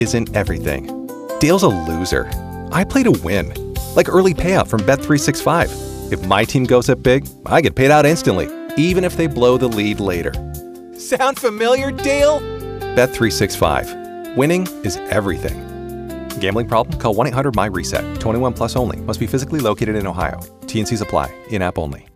isn't everything. Dale's a loser. I play to win. Like early payout from Bet365. If my team goes up big, I get paid out instantly, even if they blow the lead later. Sound familiar, Dale? Bet365. Winning is everything. Gambling problem? Call 1-800-MY-RESET. 21 plus only. Must be physically located in Ohio. T&Cs apply. In-app only.